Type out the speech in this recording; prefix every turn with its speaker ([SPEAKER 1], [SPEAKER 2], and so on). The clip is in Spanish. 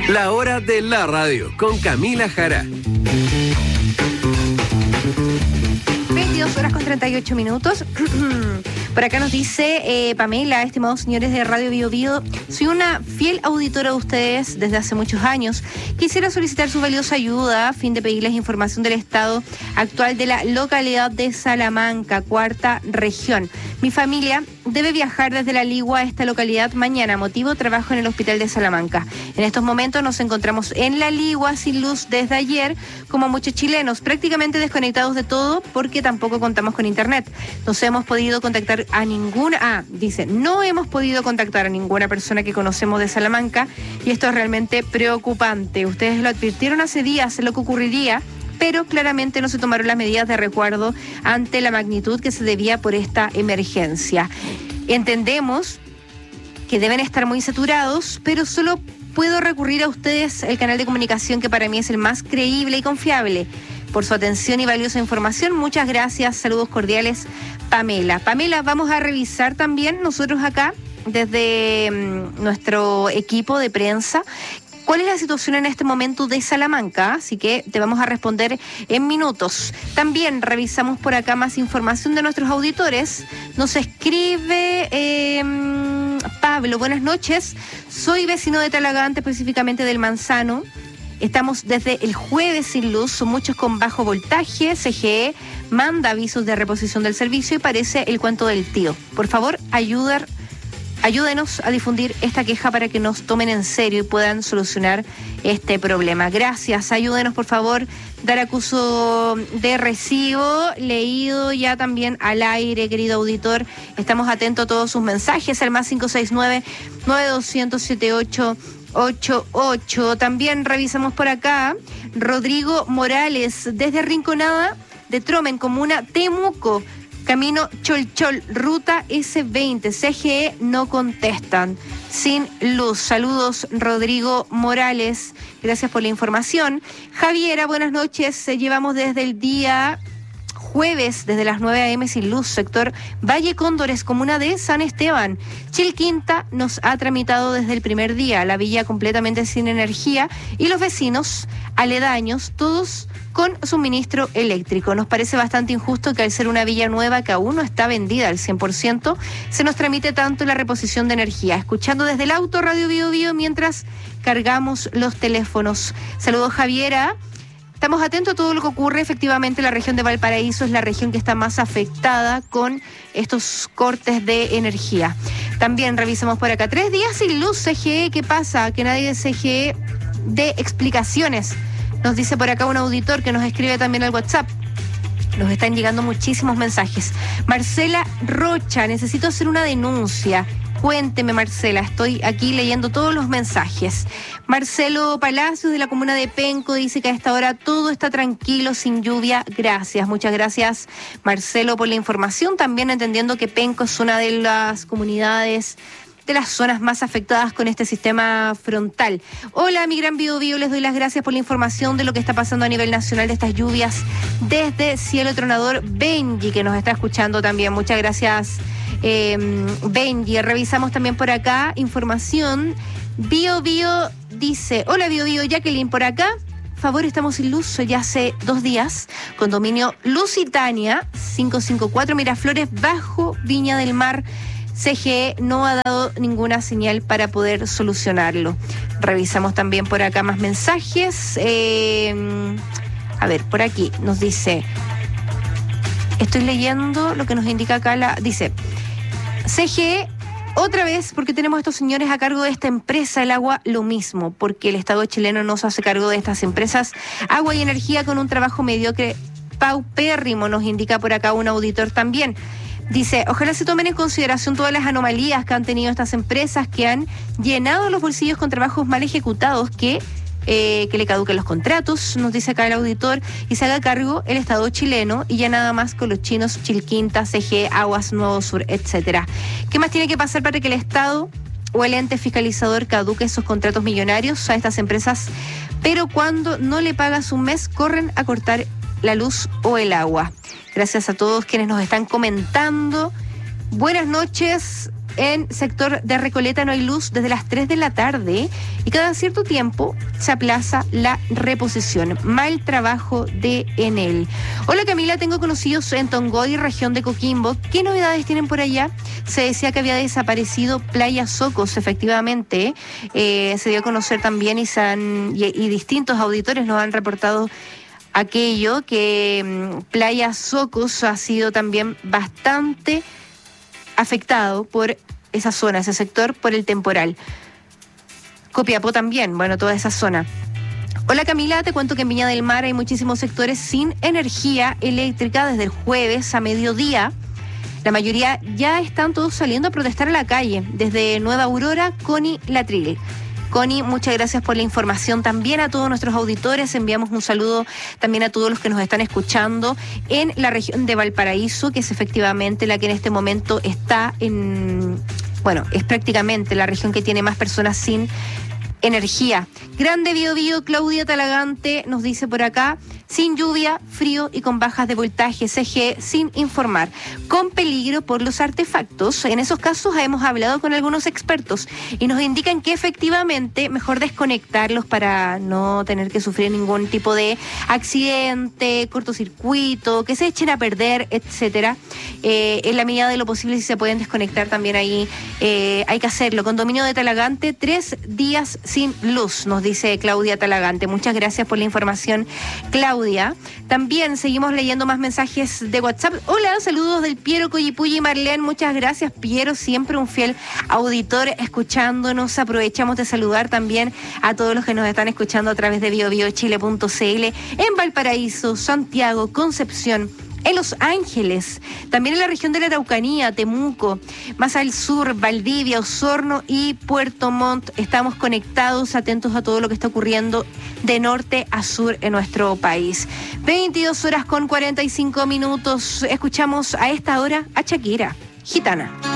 [SPEAKER 1] La hora de la radio con Camila Jara.
[SPEAKER 2] 22:38. Por acá nos dice Pamela, estimados señores de Radio Bio Bio, soy una fiel auditora de ustedes desde hace muchos años. Quisiera solicitar su valiosa ayuda a fin de pedirles información del estado actual de la localidad de Salamanca, cuarta región. Mi familia debe viajar desde La Ligua a esta localidad mañana, motivo trabajo en el hospital de Salamanca. En estos momentos nos encontramos en La Ligua sin luz desde ayer, como muchos chilenos, prácticamente desconectados de todo porque tampoco contamos con internet. No hemos podido contactar a ninguna, no hemos podido contactar a ninguna persona que conocemos de Salamanca y esto es realmente preocupante. Ustedes lo advirtieron hace días lo que ocurriría, pero claramente no se tomaron las medidas de resguardo ante la magnitud que se debía por esta emergencia. Entendemos que deben estar muy saturados, pero solo puedo recurrir a ustedes, el canal de comunicación que para mí es el más creíble y confiable. Por su atención y valiosa información, muchas gracias, saludos cordiales, Pamela. Pamela, vamos a revisar también nosotros acá, desde nuestro equipo de prensa, ¿cuál es la situación en este momento de Salamanca? Así que te vamos a responder en minutos. También revisamos por acá más información de nuestros auditores. Nos escribe Pablo, buenas noches. Soy vecino de Talagante, específicamente del Manzano. Estamos desde el jueves sin luz, son muchos con bajo voltaje. CGE manda avisos de reposición del servicio y parece el cuento del tío. Por favor, ayúdenos a difundir esta queja para que nos tomen en serio y puedan solucionar este problema. Gracias, ayúdenos por favor, dar acuso de recibo, leído ya también al aire, querido auditor. Estamos atentos a todos sus mensajes, al más 569-9200-7888. También revisamos por acá, Rodrigo Morales, desde Rinconada de Tromen, comuna Temuco. Camino Cholchol, ruta S20, CGE no contestan, sin luz. Saludos, Rodrigo Morales, gracias por la información. Javiera, buenas noches, llevamos desde el día jueves, desde las 9 a.m. sin luz, sector Valle Cóndores, comuna de San Esteban. Chilquinta nos ha tramitado desde el primer día, la villa completamente sin energía y los vecinos aledaños, todos con suministro eléctrico. Nos parece bastante injusto que al ser una villa nueva que aún no está vendida al 100%, se nos tramite tanto la reposición de energía. Escuchando desde el auto Radio Bio Bio mientras cargamos los teléfonos. Saludos, Javiera. Estamos atentos a todo lo que ocurre. Efectivamente, la región de Valparaíso es la región que está más afectada con estos cortes de energía. También revisamos por acá. 3 días sin luz, CGE. ¿Qué pasa? Que nadie de CGE dé explicaciones. Nos dice por acá un auditor que nos escribe también al WhatsApp. Nos están llegando muchísimos mensajes. Marcela Rocha, necesito hacer una denuncia. Cuénteme, Marcela, estoy aquí leyendo todos los mensajes. Marcelo Palacios, de la comuna de Penco, dice que a esta hora todo está tranquilo, sin lluvia. Gracias, muchas gracias, Marcelo, por la información. También entendiendo que Penco es una de las comunidades, de las zonas más afectadas con este sistema frontal. Hola, mi gran Bio Bio, les doy las gracias por la información de lo que está pasando a nivel nacional de estas lluvias desde Cielo Tronador. Benji, que nos está escuchando también, muchas gracias, Benji. Revisamos también por acá información. Bio Bio dice, hola Bio Bio, Jacqueline por acá. Favor, estamos sin luz ya hace 2 días. Condominio Lusitania, 554 Miraflores, bajo Viña del Mar. CGE no ha dado ninguna señal para poder solucionarlo. Revisamos también por acá más mensajes. A ver, por aquí nos dice, estoy leyendo lo que nos indica acá, dice, CGE, otra vez, porque tenemos estos señores a cargo de esta empresa, el agua, lo mismo, porque el Estado chileno no se hace cargo de estas empresas, agua y energía, con un trabajo mediocre, paupérrimo, nos indica por acá un auditor también. Dice, ojalá se tomen en consideración todas las anomalías que han tenido estas empresas que han llenado los bolsillos con trabajos mal ejecutados que le caduquen los contratos, nos dice acá el auditor, y se haga cargo el Estado chileno y ya nada más con los chinos, Chilquinta, CGE, Aguas, Nuevo Sur, etcétera. ¿Qué más tiene que pasar para que el Estado o el ente fiscalizador caduque esos contratos millonarios a estas empresas? Pero cuando no le pagas un mes, corren a cortar la luz o el agua. Gracias a todos quienes nos están comentando. Buenas noches, en sector de Recoleta no hay luz desde las 3 de la tarde y cada cierto tiempo se aplaza la reposición. Mal trabajo de Enel. Hola Camila, tengo conocidos en Tongoy, región de Coquimbo. ¿Qué novedades tienen por allá? Se decía que había desaparecido Playa Socos, efectivamente. Se dio a conocer también y distintos auditores nos han reportado aquello que Playa Socos ha sido también bastante afectado por esa zona, ese sector, por el temporal. Copiapó también, bueno, toda esa zona. Hola Camila, te cuento que en Viña del Mar hay muchísimos sectores sin energía eléctrica desde el jueves a mediodía. La mayoría ya están todos saliendo a protestar a la calle. Desde Nueva Aurora, Connie Latril. Connie, muchas gracias por la información. También a todos nuestros auditores enviamos un saludo también a todos los que nos están escuchando en la región de Valparaíso, que es efectivamente la que en este momento está es prácticamente la región que tiene más personas sin energía. Grande Biobío, Claudia Talagante nos dice por acá: sin lluvia, frío y con bajas de voltaje, CGE sin informar, con peligro por los artefactos. En esos casos hemos hablado con algunos expertos y nos indican que efectivamente mejor desconectarlos para no tener que sufrir ningún tipo de accidente, cortocircuito, que se echen a perder, etcétera. En la medida de lo posible, si se pueden desconectar también ahí, hay que hacerlo. Condominio de Talagante, 3 días sin luz, nos dice Claudia Talagante. Muchas gracias por la información, Claudia. También seguimos leyendo más mensajes de WhatsApp. Hola, saludos del Piero, Coyipulli y Marlene. Muchas gracias, Piero, siempre un fiel auditor escuchándonos. Aprovechamos de saludar también a todos los que nos están escuchando a través de biobiochile.cl en Valparaíso, Santiago, Concepción, en Los Ángeles, también en la región de la Araucanía, Temuco, más al sur, Valdivia, Osorno y Puerto Montt. Estamos conectados, atentos a todo lo que está ocurriendo de norte a sur en nuestro país. 22 horas con 45 minutos. Escuchamos a esta hora a Shakira, Gitana.